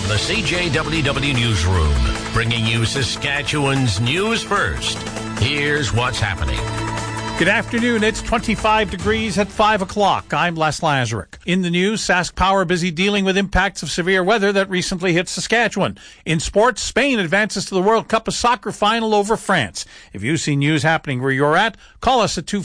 the CJWW Newsroom, bringing you Saskatchewan's news first. Here's what's happening. Good afternoon. It's 25 degrees at 5 o'clock. I'm Les Lazaruk. In the news, Sask Power busy dealing with impacts of severe weather that recently hit Saskatchewan. In sports, Spain advances to the World Cup of Soccer final over France. If you see news happening where you're at, call us at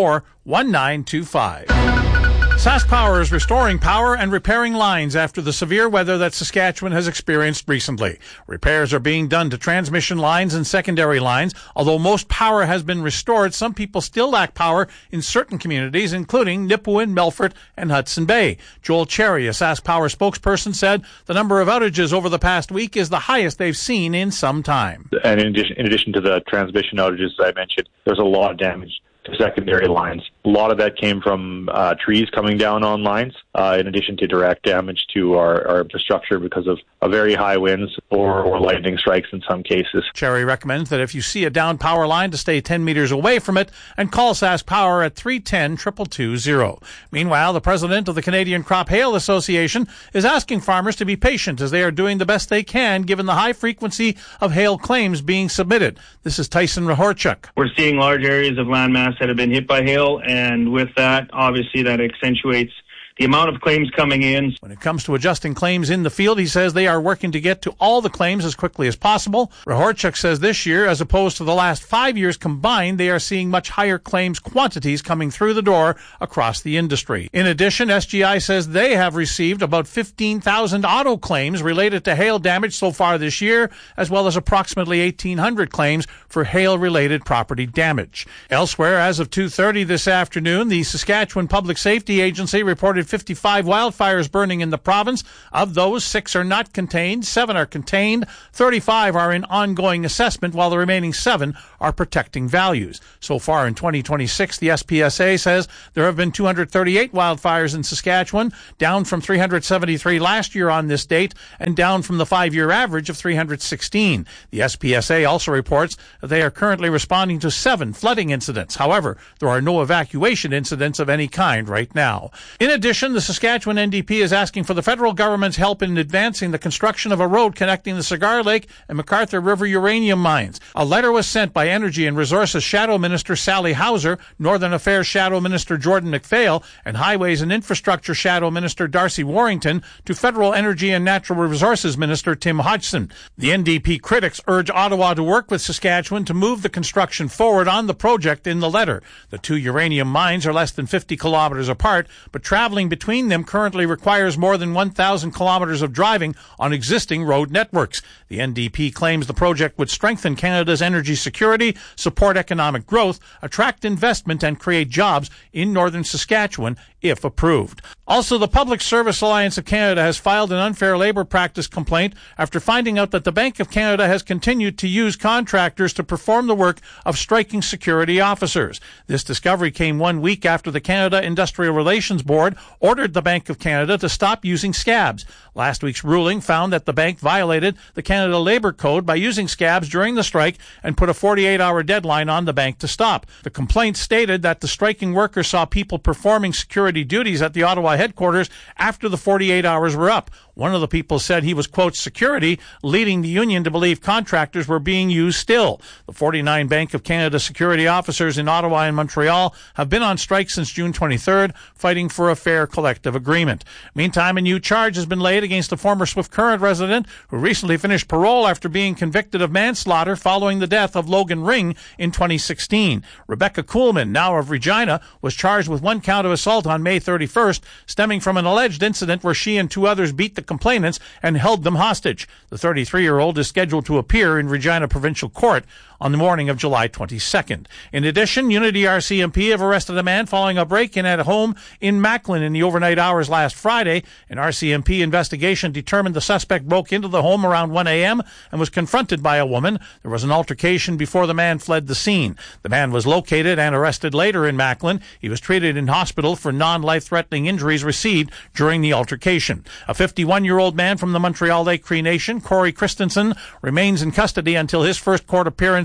244-1925. Sask Power is restoring power and repairing lines after the severe weather that Saskatchewan has experienced recently. Repairs are being done to transmission lines and secondary lines. Although most power has been restored, some people still lack power in certain communities, including Nipawin, Melfort, and Hudson Bay. Joel Cherry, a Sask Power spokesperson, said the number of outages over the past week is the highest they've seen in some time. And in addition to the transmission outages I mentioned, there's a lot of damage to secondary lines. A lot of that came from trees coming down on lines, in addition to direct damage to our infrastructure because of very high winds or lightning strikes in some cases. Cherry recommends that if you see a down power line to stay 10 meters away from it and call Sask Power at 310-222-0. Meanwhile, the president of the Canadian Crop Hail Association is asking farmers to be patient as they are doing the best they can given the high frequency of hail claims being submitted. This is Tyson Rahorchuk. We're seeing large areas of landmass that have been hit by hail, and with that, obviously, that accentuates the amount of claims coming in. When it comes to adjusting claims in the field, he says they are working to get to all the claims as quickly as possible. Rahorchuk says this year, as opposed to the last 5 years combined, they are seeing much higher claims quantities coming through the door across the industry. In addition, SGI says they have received about 15,000 auto claims related to hail damage so far this year, as well as approximately 1,800 claims for hail-related property damage. Elsewhere, as of 2:30 this afternoon, the Saskatchewan Public Safety Agency reported 55 wildfires burning in the province. Of those, 6 are not contained, 7 are contained, 35 are in ongoing assessment, while the remaining 7 are protecting values. So far in 2026, the SPSA says there have been 238 wildfires in Saskatchewan, down from 373 last year on this date, and down from the 5-year average of 316. The SPSA also reports that they are currently responding to 7 flooding incidents. However, there are no evacuation incidents of any kind right now. In addition, the Saskatchewan NDP is asking for the federal government's help in advancing the construction of a road connecting the Cigar Lake and McArthur River uranium mines. A letter was sent by Energy and Resources Shadow Minister Sally Hauser, Northern Affairs Shadow Minister Jordan McPhail, and Highways and Infrastructure Shadow Minister Darcy Warrington to Federal Energy and Natural Resources Minister Tim Hodgson. The NDP critics urge Ottawa to work with Saskatchewan to move the construction forward on the project in the letter. The 2 uranium mines are less than 50 kilometers apart, but traveling between them currently requires more than 1,000 kilometers of driving on existing road networks. The NDP claims the project would strengthen Canada's energy security, support economic growth, attract investment, and create jobs in northern Saskatchewan if approved. Also, the Public Service Alliance of Canada has filed an unfair labor practice complaint after finding out that the Bank of Canada has continued to use contractors to perform the work of striking security officers. This discovery came 1 week after the Canada Industrial Relations Board ordered the Bank of Canada to stop using scabs. Last week's ruling found that the bank violated the Canada Labour Code by using scabs during the strike and put a 48-hour deadline on the bank to stop. The complaint stated that the striking workers saw people performing security duties at the Ottawa headquarters after the 48 hours were up. One of the people said he was, quote, security, leading the union to believe contractors were being used still. The 49 Bank of Canada security officers in Ottawa and Montreal have been on strike since June 23rd, fighting for a fair collective agreement. Meantime, a new charge has been laid against a former Swift Current resident who recently finished parole after being convicted of manslaughter following the death of Logan Ring in 2016. Rebecca Kuhlman, now of Regina, was charged with 1 count of assault on May 31st, stemming from an alleged incident where she and 2 others beat the complainants and held them hostage. The 33-year-old is scheduled to appear in Regina Provincial Court on the morning of July 22nd. In addition, Unity RCMP have arrested a man following a break-in at a home in Macklin in the overnight hours last Friday. An RCMP investigation determined the suspect broke into the home around 1 a.m. and was confronted by a woman. There was an altercation before the man fled the scene. The man was located and arrested later in Macklin. He was treated in hospital for non-life-threatening injuries received during the altercation. A 51-year-old man from the Montreal Lake Cree Nation, Corey Christensen, remains in custody until his first court appearance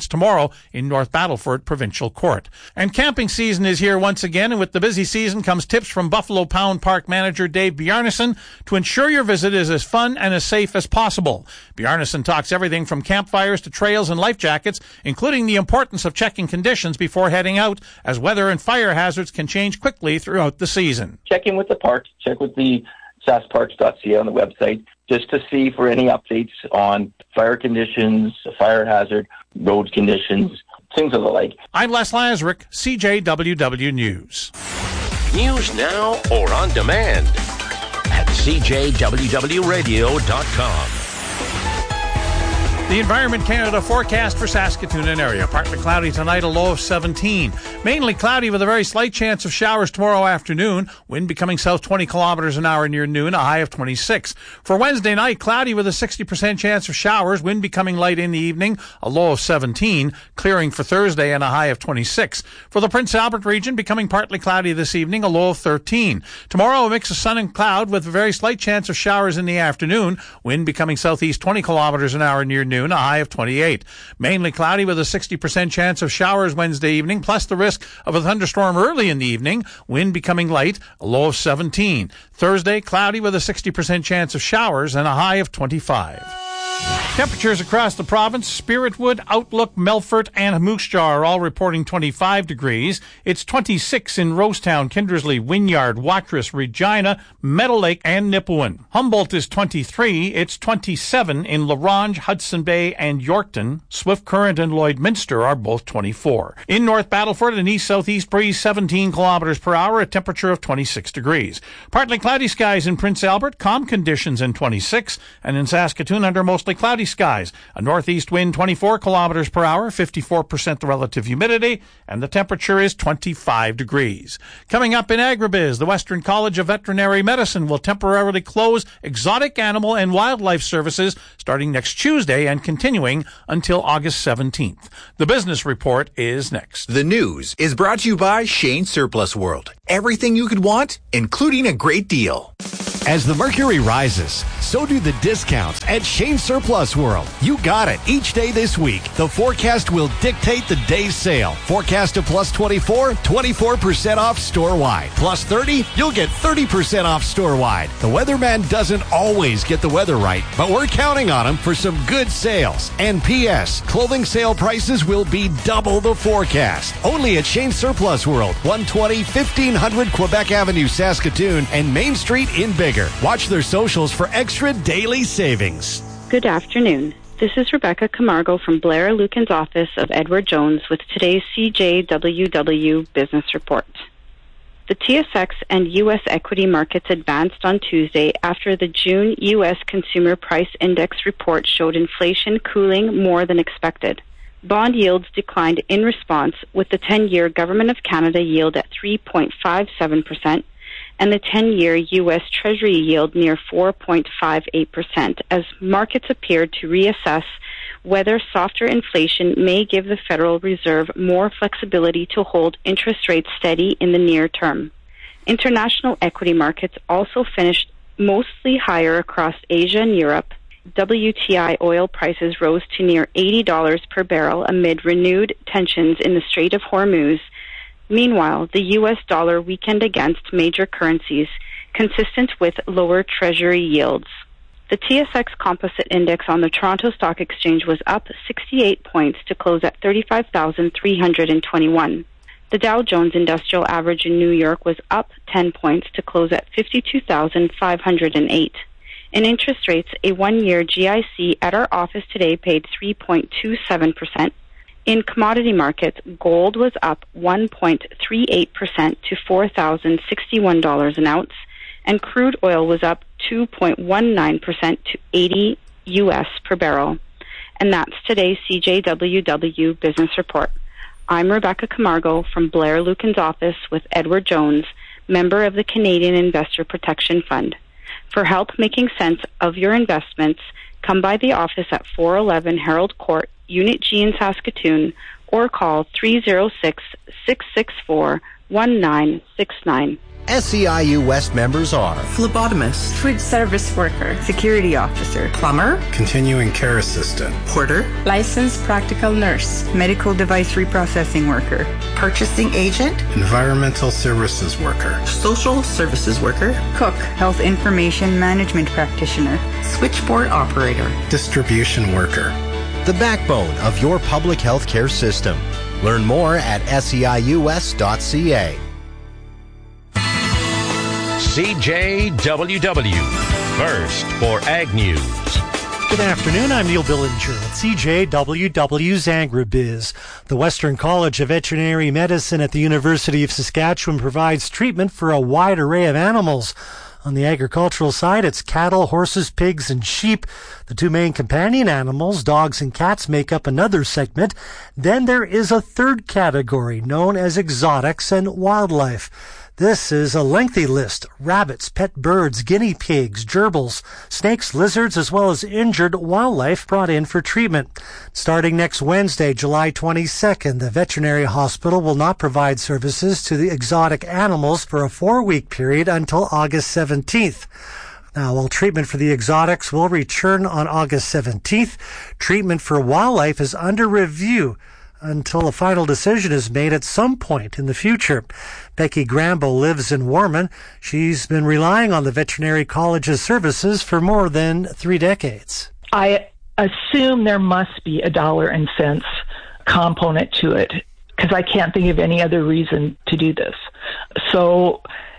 commence tomorrow in North Battleford Provincial Court. And camping season is here once again, and with the busy season comes tips from Buffalo Pound Park manager Dave Bjarnason to ensure your visit is as fun and as safe as possible. Bjarnason talks everything from campfires to trails and life jackets, including the importance of checking conditions before heading out, as weather and fire hazards can change quickly throughout the season. Check in with the parks, check with the saskparks.ca on the website, just to see for any updates on fire conditions, fire hazard, road conditions, things of the like. I'm Les Lazaruk, CJWW News. News now or on demand at CJWWRadio.com. The Environment Canada forecast for Saskatoon and area. Partly cloudy tonight, a low of 17. Mainly cloudy with a very slight chance of showers tomorrow afternoon. Wind becoming south 20 kilometers an hour near noon, a high of 26. For Wednesday night, cloudy with a 60% chance of showers. Wind becoming light in the evening, a low of 17. Clearing for Thursday and a high of 26. For the Prince Albert region, becoming partly cloudy this evening, a low of 13. Tomorrow, a mix of sun and cloud with a very slight chance of showers in the afternoon. Wind becoming southeast 20 kilometers an hour near noon, a high of 28. Mainly cloudy with a 60% chance of showers Wednesday evening, plus the risk of a thunderstorm early in the evening. Wind becoming light, a low of 17. Thursday, cloudy with a 60% chance of showers and a high of 25. Temperatures across the province, Spiritwood, Outlook, Melfort, and Moose Jaw are all reporting 25 degrees. It's 26 in Rosetown, Kindersley, Wynyard, Watrous, Regina, Meadow Lake, and Nipawin. Humboldt is 23. It's 27 in La Ronge, Hudson Bay, and Yorkton. Swift Current and Lloydminster are both 24. In North Battleford, an east-southeast breeze 17 kilometers per hour, a temperature of 26 degrees. Partly cloudy skies in Prince Albert, calm conditions in 26, and in Saskatoon under mostly cloudy skies. A northeast wind 24 kilometers per hour, 54% the relative humidity, and the temperature is 25 degrees. Coming up in Agribiz, the Western College of Veterinary Medicine will temporarily close exotic animal and wildlife services starting next Tuesday and continuing until August 17th. The business report is next. The news is brought to you by Shane Surplus World. Everything you could want, including a great deal. As the mercury rises, so do the discounts at Shane Surplus World. You got it. Each day this week, the forecast will dictate the day's sale. Forecast of plus 24, 24% off store-wide. Plus 30, you'll get 30% off store-wide. The weatherman doesn't always get the weather right, but we're counting on him for some good sales. And P.S., clothing sale prices will be double the forecast. Only at Shane Surplus World, 120 1500 Quebec Avenue, Saskatoon, and Main Street in Bigger. Watch their socials for extra daily savings. Good afternoon. This is Rebecca Camargo from Blair Lucan's office of Edward Jones with today's CJWW Business Report. The TSX and U.S. equity markets advanced on Tuesday after the June U.S. Consumer Price Index report showed inflation cooling more than expected. Bond yields declined in response, with the 10-year Government of Canada yield at 3.57%, and the 10-year U.S. Treasury yield near 4.58%, as markets appeared to reassess whether softer inflation may give the Federal Reserve more flexibility to hold interest rates steady in the near term. International equity markets also finished mostly higher across Asia and Europe. WTI oil prices rose to near $80 per barrel amid renewed tensions in the Strait of Hormuz. Meanwhile, the U.S. dollar weakened against major currencies, consistent with lower Treasury yields. The TSX Composite Index on the Toronto Stock Exchange was up 68 points to close at 35,321. The Dow Jones Industrial Average in New York was up 10 points to close at 52,508. In interest rates, a one-year GIC at our office today paid 3.27%. In commodity markets, gold was up 1.38% to $4,061 an ounce, and crude oil was up 2.19% to $80 US per barrel. And that's today's CJWW Business Report. I'm Rebecca Camargo from Blair Lucan's office with Edward Jones, member of the Canadian Investor Protection Fund. For help making sense of your investments, come by the office at 411 Herald Court, Unit G in Saskatoon, or call 306-664-1969. SEIU West members are phlebotomist, food service worker, security officer, plumber, continuing care assistant, porter, licensed practical nurse, medical device reprocessing worker, purchasing agent, environmental services worker, social services worker, cook, health information management practitioner, switchboard operator, distribution worker. The backbone of your public health care system. Learn more at seius.ca. CJWW, first for Ag News. Good afternoon, I'm Neil Billinger at CJWW's Agribiz. The Western College of Veterinary Medicine at the University of Saskatchewan provides treatment for a wide array of animals. On the agricultural side, it's cattle, horses, pigs, and sheep. The two main companion animals, dogs and cats, make up another segment. Then there is a third category known as exotics and wildlife. This is a lengthy list: rabbits, pet birds, guinea pigs, gerbils, snakes, lizards, as well as injured wildlife brought in for treatment. Starting next Wednesday, July 22nd, the veterinary hospital will not provide services to the exotic animals for a 4-week period until August 17th. Now, while treatment for the exotics will return on August 17th, treatment for wildlife is under review until a final decision is made at some point in the future. Becky Grambo lives in Warman. She's been relying on the Veterinary College's services for more than 3 decades. I assume there must be a dollar and cents component to it, because I can't think of any other reason to do this. So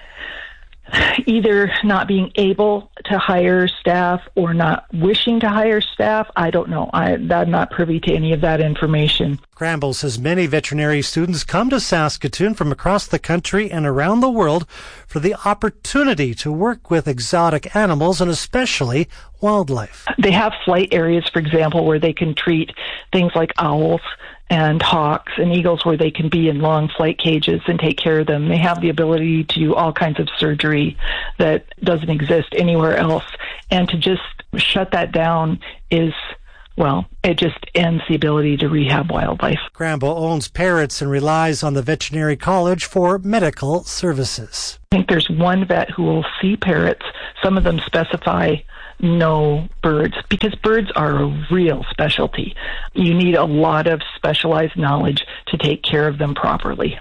either not being able to hire staff or not wishing to hire staff, I don't know. I'm not privy to any of that information. Gramble says many veterinary students come to Saskatoon from across the country and around the world for the opportunity to work with exotic animals and especially wildlife. They have flight areas, for example, where they can treat things like owls and hawks and eagles, where they can be in long flight cages and take care of them. They have the ability to do all kinds of surgery that doesn't exist anywhere else. And to just shut that down is, well, it just ends the ability to rehab wildlife. Grambo owns parrots and relies on the Veterinary College for medical services. I think there's one vet who will see parrots. Some of them specify no birds, because birds are a real specialty. You need a lot of specialized knowledge to take care of them properly.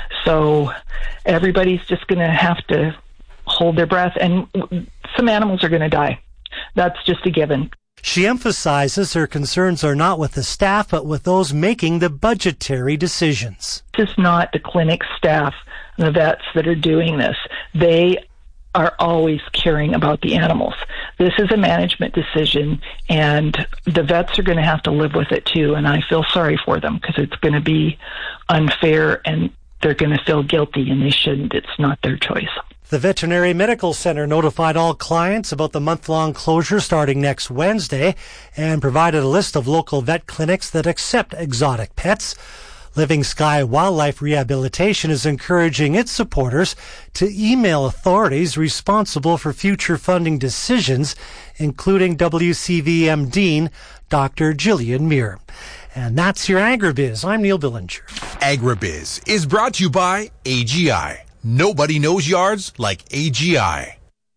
So everybody's just going to have to hold their breath, and some animals are going to die. That's just a given. She emphasizes her concerns are not with the staff, but with those making the budgetary decisions. This is not the clinic staff, the vets that are doing this. They are always caring about the animals. This is a management decision, and the vets are going to have to live with it too, and I feel sorry for them because it's going to be unfair, and they're going to feel guilty, and they shouldn't. It's not their choice. The Veterinary Medical Center notified all clients about the month-long closure starting next Wednesday and provided a list of local vet clinics that accept exotic pets. Living Sky Wildlife Rehabilitation is encouraging its supporters to email authorities responsible for future funding decisions, including WCVM Dean, Dr. Gillian Muir. And that's your Agribiz. I'm Neil Billinger. Agribiz is brought to you by AGI. Nobody knows yards like AGI.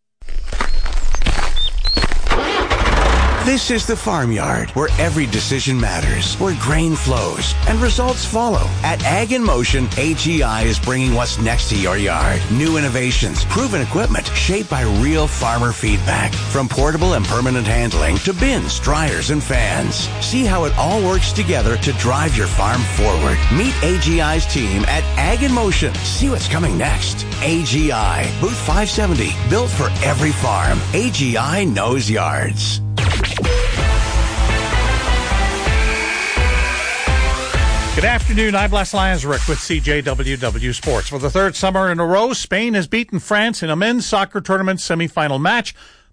This is the Farmyard, where every decision matters, where grain flows and results follow. At Ag in Motion, AGI is bringing what's next to your yard. New innovations, proven equipment, shaped by real farmer feedback. From portable and permanent handling to bins, dryers, and fans. See how it all works together to drive your farm forward. Meet AGI's team at Ag in Motion. See what's coming next. AGI, booth 570, built for every farm. AGI knows yards. Good afternoon. I'm Les Lanzerick with CJWW Sports. For the third summer in a row, Spain has beaten France in a men's soccer tournament semifinal match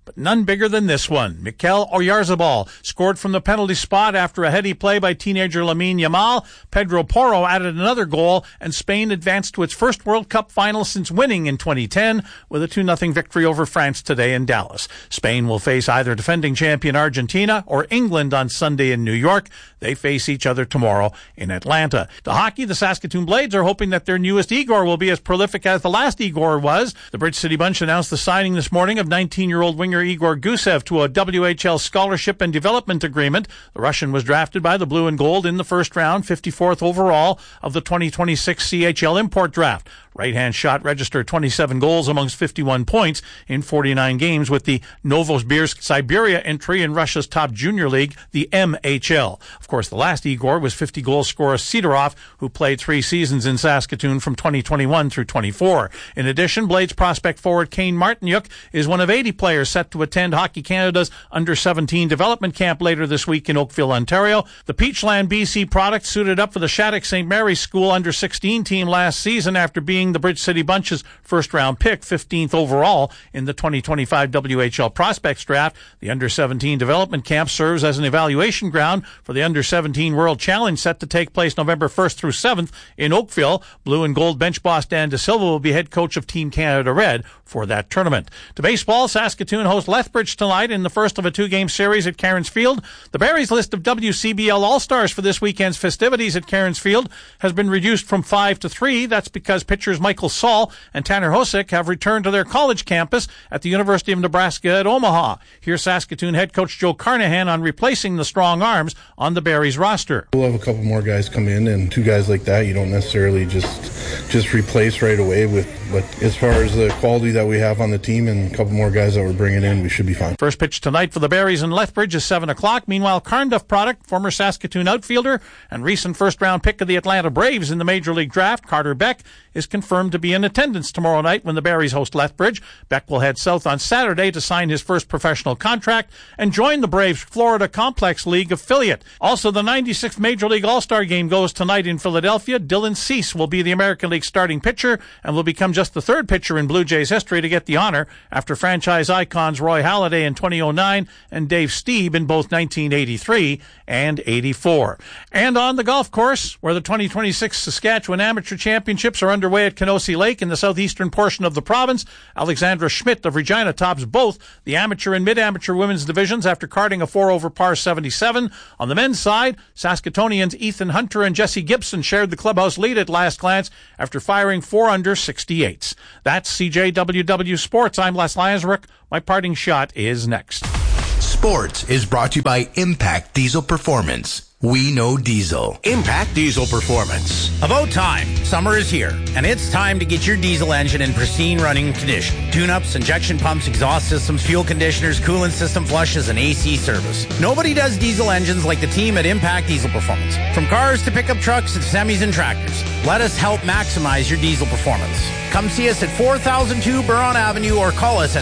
but none bigger than this one. Mikel Oyarzabal scored from the penalty spot after a heady play by teenager Lamine Yamal. Pedro Porro added another goal, and Spain advanced to its first World Cup final since winning in 2010 with a 2-0 victory over France today in Dallas. Spain will face either defending champion Argentina or England on Sunday in New York. They face each other tomorrow in Atlanta. To hockey, the Saskatoon Blades are hoping that their newest Igor will be as prolific as the last Igor was. The Bridge City Bunch announced the signing this morning of 19-year-old winger Igor Gusev to a WHL scholarship and development agreement. The Russian was drafted by the Blue and Gold in the first round, 54th overall of the 2026 CHL import draft. Right-hand shot registered 27 goals amongst 51 points in 49 games with the Novosibirsk Siberia entry in Russia's top junior league, the MHL. Of course, the last Igor was 50-goal scorer Sidorov, who played 3 seasons in Saskatoon from 2021 through 24. In addition, Blades prospect forward Kane Martinyuk is one of 80 players set to attend Hockey Canada's Under-17 development camp later this week in Oakville, Ontario. The Peachland BC product suited up for the Shattuck St. Mary's School Under-16 team last season after being the Bridge City Bunch's first-round pick, 15th overall in the 2025 WHL Prospects Draft. The Under-17 development camp serves as an evaluation ground for the Under-17 World Challenge set to take place November 1st through 7th in Oakville. Blue and Gold bench boss Dan De Silva will be head coach of Team Canada Red for that tournament. To baseball, Saskatoon hosts Lethbridge tonight in the first of a 2-game series at Cairns Field. The Berries list of WCBL All-Stars for this weekend's festivities at Cairns Field has been reduced from 5 to 3. That's because pitchers Michael Saul and Tanner Hosick have returned to their college campus at the University of Nebraska at Omaha. Here's Saskatoon head coach Joe Carnahan on replacing the strong arms on the Berries roster. We'll have a couple more guys come in, and 2 guys like that you don't necessarily just replace right away with. But as far as the quality that we have on the team and a couple more guys that we're bringing in, we should be fine. First pitch tonight for the Berries in Lethbridge is 7 o'clock. Meanwhile, Carnduff product, former Saskatoon outfielder and recent first-round pick of the Atlanta Braves in the Major League Draft, Carter Beck, is confirmed to be in attendance tomorrow night when the Berries host Lethbridge. Beck will head south on Saturday to sign his first professional contract and join the Braves' Florida Complex League affiliate. Also, the 96th Major League All-Star Game goes tonight in Philadelphia. Dylan Cease will be the American League starting pitcher and will become just the 3rd pitcher in Blue Jays history to get the honor after franchise icons Roy Halladay in 2009 and Dave Stieb in both 1983 and 84. And on the golf course, where the 2026 Saskatchewan Amateur Championships are underway at Kenosee Lake in the southeastern portion of the province, Alexandra Schmidt of Regina tops both the amateur and mid-amateur women's divisions after carding a 4-over par 77. On the men's side, Saskatonians Ethan Hunter and Jesse Gibson shared the clubhouse lead at last glance after firing 4 under 68s. That's CJWW Sports. I'm Les Lazaruk. My parting shot is next. Sports is brought to you by Impact Diesel Performance. We know diesel. Impact Diesel Performance. About time. Summer is here, and it's time to get your diesel engine in pristine running condition. Tune-ups, injection pumps, exhaust systems, fuel conditioners, coolant system flushes, and AC service. Nobody does diesel engines like the team at Impact Diesel Performance. From cars to pickup trucks to semis and tractors, let us help maximize your diesel performance. Come see us at 4002 Buron Avenue or call us at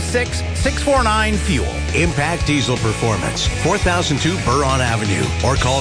306-649-FUEL. Impact Diesel Performance, 4002 Buron Avenue, or call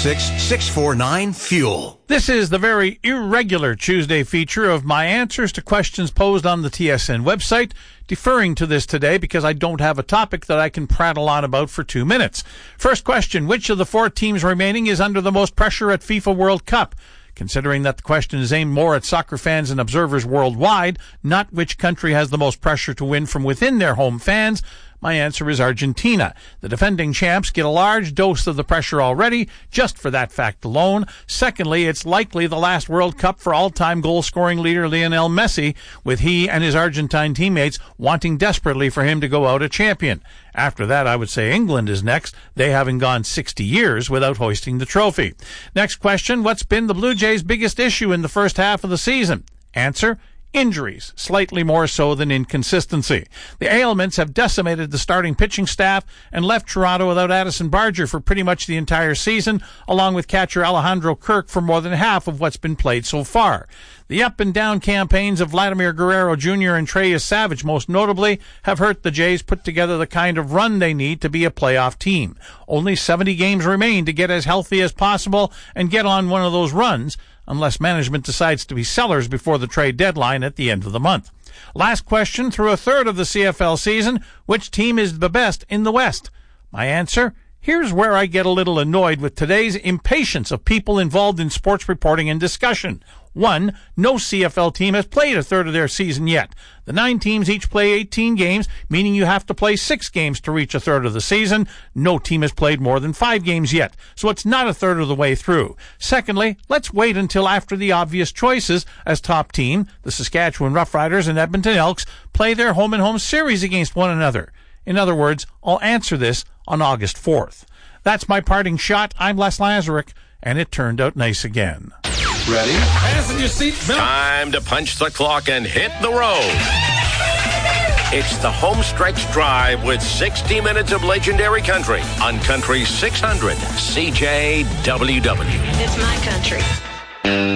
306-649-FUEL. This is the very irregular Tuesday feature of my answers to questions posed on the TSN website, deferring to this today because I don't have a topic that I can prattle on about for 2 minutes. First question, which of the 4 teams remaining is under the most pressure at FIFA World Cup? Considering that the question is aimed more at soccer fans and observers worldwide, not which country has the most pressure to win from within their home fans, my answer is Argentina. The defending champs get a large dose of the pressure already, just for that fact alone. Secondly, it's likely the last World Cup for all-time goal-scoring leader Lionel Messi, with he and his Argentine teammates wanting desperately for him to go out a champion. After that, I would say England is next, they having gone 60 years without hoisting the trophy. Next question, what's been the Blue Jays' biggest issue in the first half of the season? Answer, injuries, slightly more so than inconsistency. The ailments have decimated the starting pitching staff and left Toronto without Addison Barger for pretty much the entire season, along with catcher Alejandro Kirk for more than half of what's been played so far. The up-and-down campaigns of Vladimir Guerrero Jr. and Treyas Savage, most notably, have hurt the Jays put together the kind of run they need to be a playoff team. Only 70 games remain to get as healthy as possible and get on one of those runs unless management decides to be sellers before the trade deadline at the end of the month. Last question, through a third of the CFL season, which team is the best in the West? My answer? Here's where I get a little annoyed with today's impatience of people involved in sports reporting and discussion. 1, no CFL team has played a third of their season yet. The 9 teams each play 18 games, meaning you have to play 6 games to reach a third of the season. No team has played more than 5 games yet, so it's not a third of the way through. Secondly, let's wait until after the obvious choices as top team, the Saskatchewan Roughriders and Edmonton Elks, play their home-and-home series against one another. In other words, I'll answer this on August 4th. That's my parting shot. I'm Les Lazaruk, and it turned out nice again. Ready? Fasten your seatbelt. Time to punch the clock and hit the road. It's the home stretch drive with 60 minutes of legendary country on Country 600 CJWW. It's my country.